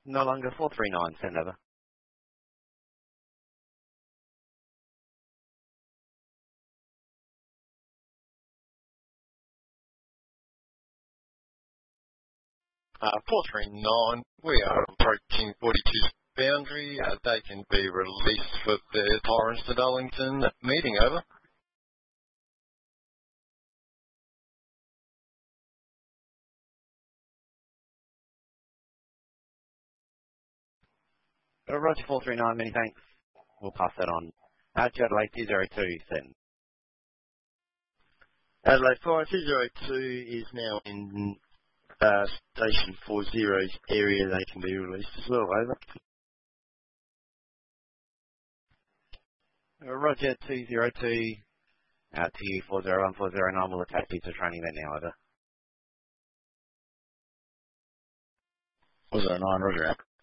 No longer 439, send over. Uh, 439, we are approaching 42's boundary. They can be released for the Torrens to Darlington meeting, over. Roger 439, many thanks. We'll pass that on. Adelaide 202, send. Adelaide 202 is now in Station 40's area. They can be released as well, over. Roger 202, out to you 401, 409, we'll attach you to training that now, over. 409, roger out.